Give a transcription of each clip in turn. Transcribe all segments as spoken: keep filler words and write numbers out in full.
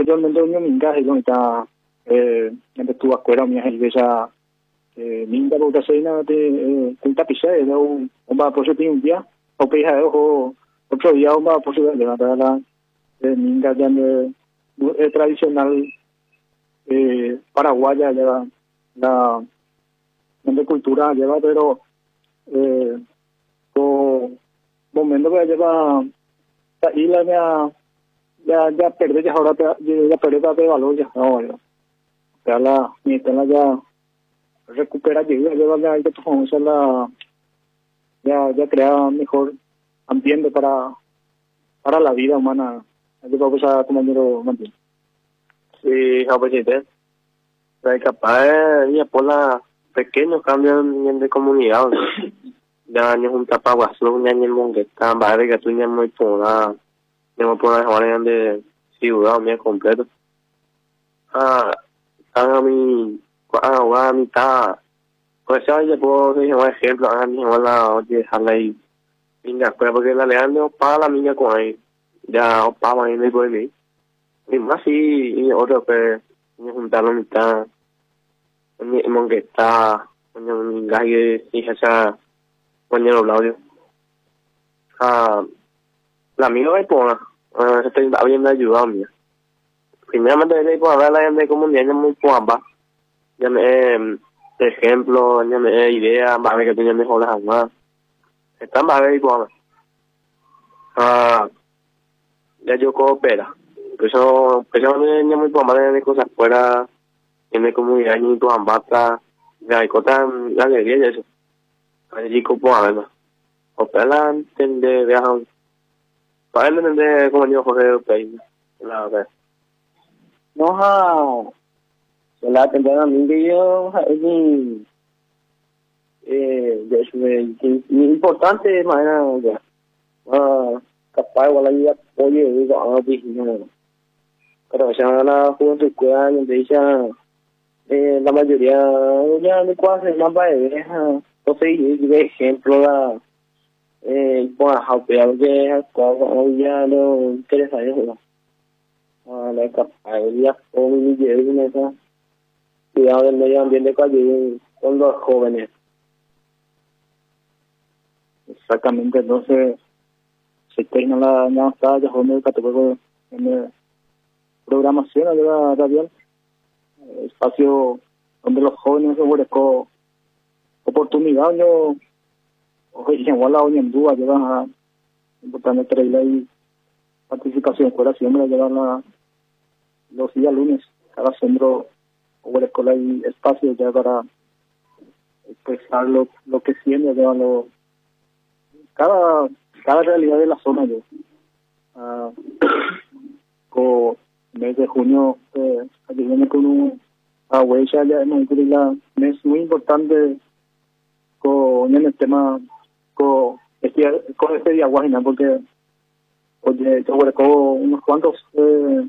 mayormente un minga y donde está eh entre tu acuerdo mi es esa eh minga porque se ina de un tapice de un un va por un día o peja o otro día un va por de la de minga ya es tradicional eh paraguaya lleva la de cultura lleva pero eh con momento que lleva la isla ya ya ya perdió ya ahora ya perdió de valor ya ahora ya la mi tela ya recupera ya lleva ya que tu la ya ya crea mejor ambiente para para la vida humana yo creo que esa compañero mantiene sí japonés es capaz ya por la pequeños cambios de comunidad ya ni un tapaguaso ni en mongueta vale que tú ni muy pola no por ahora de ciudad muy completo ah a mi a mi ta pues ya yo puedo decir un ejemplo a mi hola oye dejarla ahí venga pues porque la leando para la niña con ahí ya para ahí me voy mí y más y otro que ni juntarlo mitad ni mongueta ni un galle y esa coño Claudio ah la amiga de Pona se está viendo ayudarme primeramente de por hablar de comunidad muy poamba ya me ejemplo ya me idea más que tiene mejor las almas están más de por ah ya yo coopera por eso por eso me muy poamba de cosas fuera en la comunidad ni tu ambata ya hay cosas la alegría y eso allí como a ver opera entender viajan para entender como yo Jorge Pérez la verdad no ha la atender a mí que yo es eh es muy importante manera ya ah capaz igual ahí oye digo a ti no pero ya la juventud cuida donde ella eh la mayoría ya de cuase más va de deja entonces yo ejemplo la eh por ejemplo que cuando ya lo interesa eso ah la capaz ya con mi llevo esa cuidado del medio ambiente con los jóvenes. Exactamente, entonces se termina la no está ya joven categoría en programación de la radial espacio donde los jóvenes se buscan oportunidad yo hoy igual la hoy en día llevan a importante traerla y participación fuera siempre llevan la los días lunes cada centro o la escuela y espacio ya para expresar lo, lo que siente de lo cada cada realidad de la zona yo uh, con mes de junio eh, viene con un a huella ya hemos la mes muy importante con el tema con este con este día guajina porque oye yo recuerdo unos cuantos eh,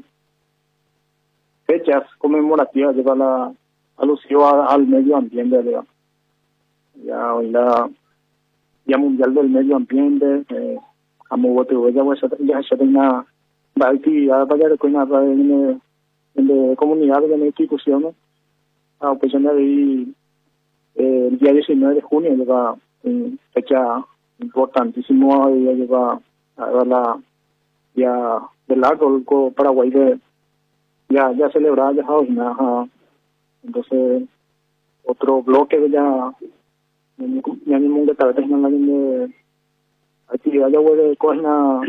fechas conmemorativas lleva la alusión al medio ambiente ¿verdad? Ya hoy la Día Mundial del Medio Ambiente eh como voto ya pues ya se tenga la actividad para que una en de comunidades de instituciones a opción de eh, el día diecinueve de junio lleva en fecha importantísimo y lleva a la ya del árbol Paraguay de ya ya celebrada ya uh, entonces otro bloque de ya ya ni mundo tal vez no la de actividad ya vuelve con una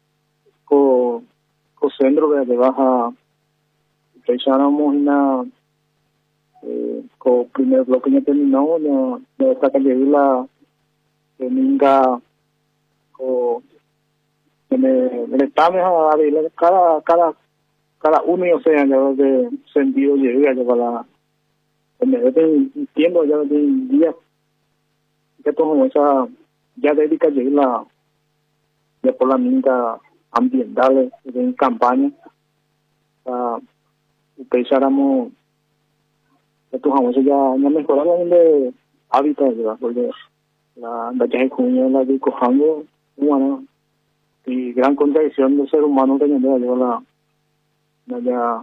con con centro de baja pensamos una eh con primer bloque ya terminó no no está que la dominga o me me está mejor a ver cada cada cada uno o sea yo de sentido llega ya para me de tiempo ya de día que todo esa ya dedica la ya por la minga ambiental en campaña a pensáramos estos vamos ya ya mejoraron de hábitat ¿verdad? Porque la la que junio la de cojando bueno y gran contradicción del ser humano que ya la ya